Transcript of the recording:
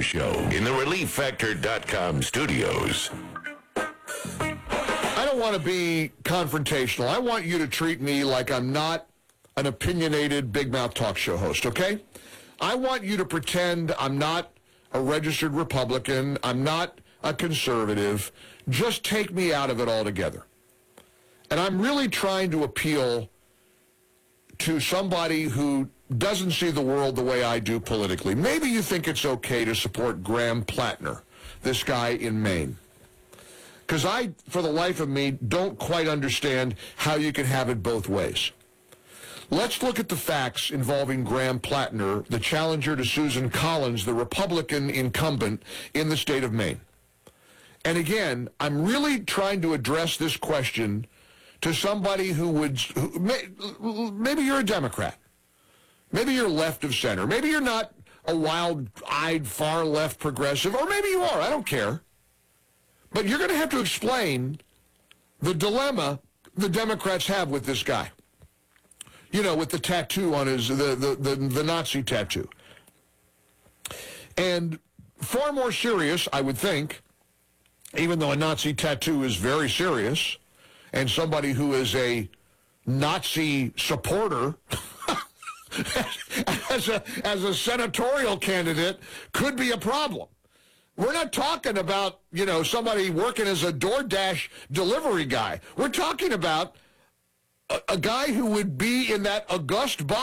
Show in the ReliefFactor.com studios. I don't want to be confrontational. I want you to treat me like I'm not an opinionated big mouth talk show host, okay? I want you to pretend I'm not a registered Republican. I'm not a conservative. Just take me out of it altogether. And I'm really trying to appeal to somebody who doesn't see the world the way I do politically. Maybe you think it's okay to support Graham Plattner, this guy in Maine. Because I, for the life of me, don't quite understand how you can have it both ways. Let's look at the facts involving Graham Plattner, the challenger to Susan Collins, the Republican incumbent in the state of Maine. And again, I'm really trying to address this question to somebody maybe you're a Democrat. Maybe you're left of center. Maybe you're not a wild-eyed, far-left progressive, or maybe you are. I don't care. But you're going to have to explain the dilemma the Democrats have with this guy. You know, with the tattoo on his, the Nazi tattoo. And far more serious, I would think, even though a Nazi tattoo is very serious, and somebody who is a Nazi supporter as a senatorial candidate could be a problem. We're not talking about, you know, somebody working as a DoorDash delivery guy. We're talking about a guy who would be in that august body